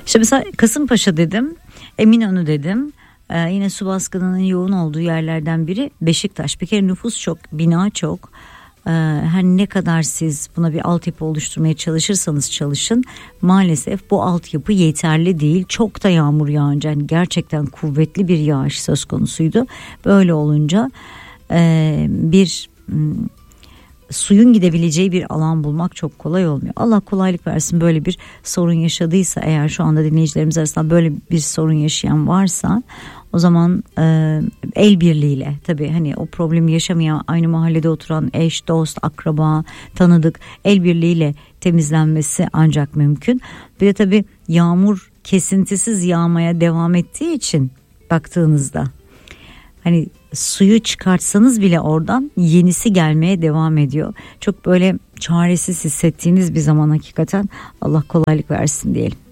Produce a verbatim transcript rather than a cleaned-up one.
İşte mesela Kasımpaşa dedim, Eminönü dedim. Ee, yine su baskınının yoğun olduğu yerlerden biri Beşiktaş. Bir kere nüfus çok, bina çok. Ee, her ne kadar siz buna bir altyapı oluşturmaya çalışırsanız çalışın, maalesef bu altyapı yeterli değil. Çok da yağmur yağınca, yani gerçekten kuvvetli bir yağış söz konusuydu. Böyle olunca e, bir m, suyun gidebileceği bir alan bulmak çok kolay olmuyor. Allah kolaylık versin. Böyle bir sorun yaşadıysa eğer, şu anda dinleyicilerimiz arasında böyle bir sorun yaşayan varsa, o zaman e, el birliğiyle, tabii hani o problemi yaşamayan, aynı mahallede oturan eş, dost, akraba, tanıdık, el birliğiyle temizlenmesi ancak mümkün. Bir de tabii yağmur kesintisiz yağmaya devam ettiği için baktığınızda hani suyu çıkartsanız bile oradan yenisi gelmeye devam ediyor. Çok böyle çaresiz hissettiğiniz bir zaman hakikaten Allah kolaylık versin diyelim.